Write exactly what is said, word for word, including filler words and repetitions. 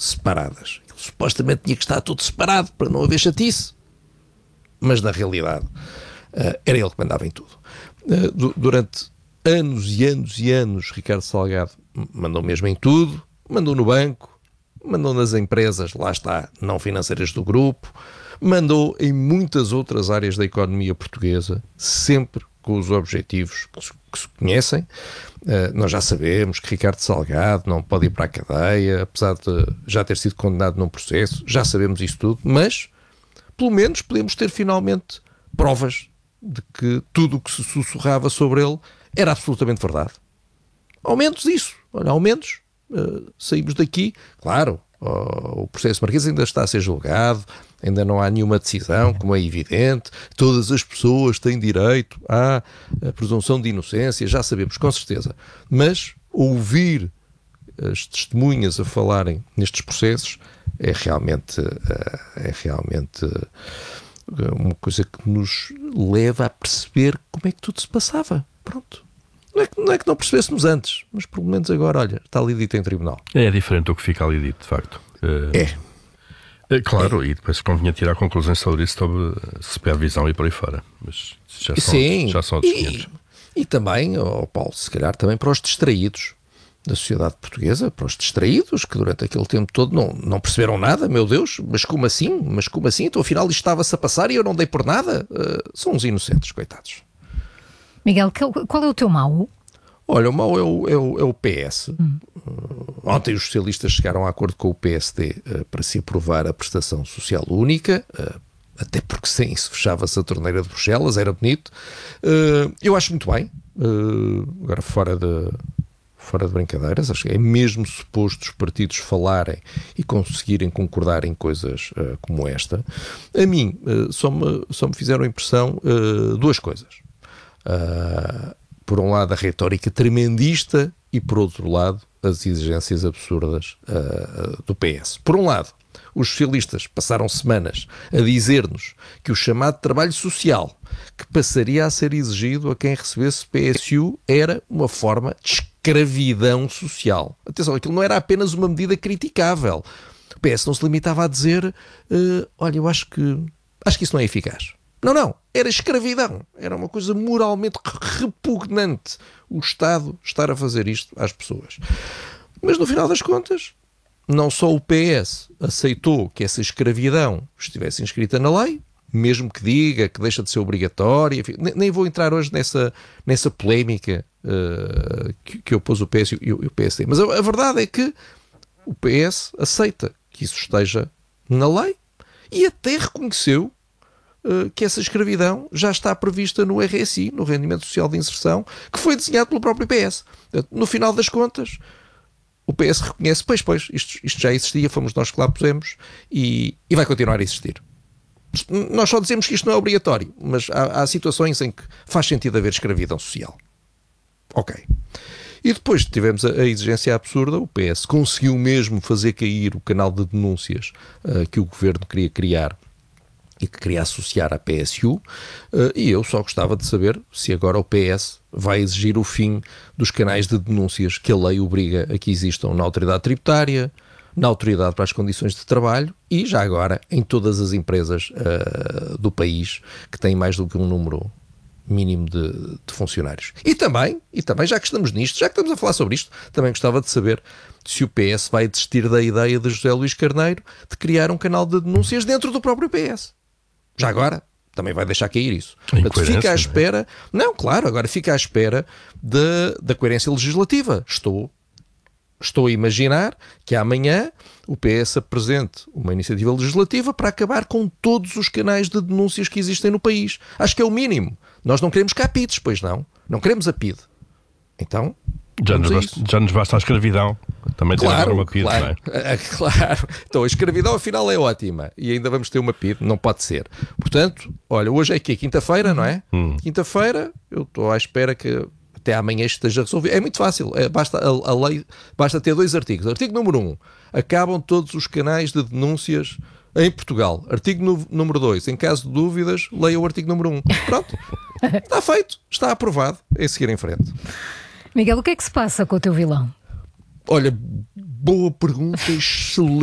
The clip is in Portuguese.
separadas. Supostamente tinha que estar tudo separado para não haver chatice. Mas na realidade uh, era ele que mandava em tudo. Uh, du- durante anos e anos e anos, Ricardo Salgado mandou mesmo em tudo, mandou no banco, mandou nas empresas, lá está, não financeiras do grupo, mandou em muitas outras áreas da economia portuguesa, sempre com os objetivos que se, que se conhecem. Uh, nós já sabemos que Ricardo Salgado não pode ir para a cadeia, apesar de já ter sido condenado num processo, já sabemos isso tudo, mas pelo menos podemos ter finalmente provas de que tudo o que se sussurrava sobre ele era absolutamente verdade. Ao menos isso. Olha, ao menos uh, saímos daqui. Claro, uh, o processo Marquês ainda está a ser julgado, ainda não há nenhuma decisão, como é evidente. Todas as pessoas têm direito à à presunção de inocência, já sabemos, com certeza. Mas ouvir as testemunhas a falarem nestes processos é realmente, uh, é realmente uh, uma coisa que nos leva a perceber como é que tudo se passava. Pronto. Não é, que, não é que não percebêssemos antes, mas pelo menos agora, olha, está ali dito em tribunal. É diferente o que fica ali dito, de facto. Uh, É. é claro, é. E depois convinha tirar conclusões sobre isso, sobre supervisão e por aí fora. Mas já são, Sim, já são outros e, quinhentos. e também, oh Paulo, se calhar também para os distraídos da sociedade portuguesa, para os distraídos que durante aquele tempo todo não, não perceberam nada, meu Deus, mas como assim? Mas como assim? Então afinal isto estava-se a passar e eu não dei por nada? Uh, são uns inocentes, coitados. Miguel, qual é o teu mau? Olha, o mau é o, é o, é o P S. Hum. Uh, ontem os socialistas chegaram a acordo com o P S D uh, para se aprovar a prestação social única, uh, até porque sem isso fechava-se a torneira de Bruxelas, era bonito. Uh, eu acho muito bem, uh, agora fora de, fora de brincadeiras, acho que é mesmo suposto os partidos falarem e conseguirem concordar em coisas uh, como esta. A mim, uh, só, me, só me fizeram impressão uh, duas coisas. Uh, por um lado a retórica tremendista e por outro lado as exigências absurdas uh, do P S. Por um lado, os socialistas passaram semanas a dizer-nos que o chamado trabalho social que passaria a ser exigido a quem recebesse P S U era uma forma de escravidão social. Atenção, aquilo não era apenas uma medida criticável. O P S não se limitava a dizer uh, olha, eu acho que acho que isso não é eficaz. Não, não, era escravidão, era uma coisa moralmente repugnante o Estado estar a fazer isto às pessoas. Mas no final das contas, não só o P S aceitou que essa escravidão estivesse inscrita na lei, mesmo que diga que deixa de ser obrigatória, enfim, nem vou entrar hoje nessa, nessa polémica uh, que, que opôs o P S e o, e o P S D, mas a, a verdade é que o P S aceita que isso esteja na lei e até reconheceu que essa escravidão já está prevista no R S I, no Rendimento Social de Inserção, que foi desenhado pelo próprio P S. No final das contas, o P S reconhece, pois, pois, isto, isto já existia, fomos nós que lá pusemos e, e vai continuar a existir. Nós só dizemos que isto não é obrigatório, mas há, há situações em que faz sentido haver escravidão social. Ok. E depois tivemos a, a exigência absurda, o P S conseguiu mesmo fazer cair o canal de denúncias uh, que o governo queria criar e que queria associar à P S U, uh, e eu só gostava de saber se agora o P S vai exigir o fim dos canais de denúncias que a lei obriga a que existam na autoridade tributária, na autoridade para as condições de trabalho e, já agora, em todas as empresas uh, do país que têm mais do que um número mínimo de, de funcionários. E também, e também, já que estamos nisto, já que estamos a falar sobre isto, também gostava de saber se o P S vai desistir da ideia de José Luís Carneiro de criar um canal de denúncias dentro do próprio P S. Já agora, também vai deixar cair isso. Portanto, fica à espera... Não, não, claro, agora fica à espera de, da coerência legislativa. Estou, estou a imaginar que amanhã o P S apresente uma iniciativa legislativa para acabar com todos os canais de denúncias que existem no país. Acho que é o mínimo. Nós não queremos capites, pois não. Não queremos a P I D. Então... Já nos, basta, já nos basta a escravidão. Também claro, ter uma P I D, claro, não é? Claro. Então a escravidão afinal é ótima e ainda vamos ter uma P I D, não pode ser. Portanto, olha, hoje é que é quinta-feira, não é? Hum. Quinta-feira, eu estou à espera que até amanhã esteja resolvido. É muito fácil, é, basta a, a lei, basta ter dois artigos. Artigo número um, acabam todos os canais de denúncias em Portugal. Artigo no, número dois, em caso de dúvidas, leia o artigo número um. Pronto, está feito, está aprovado, é seguir em frente. Miguel, o que é que se passa com o teu vilão? Olha, boa pergunta, excelente.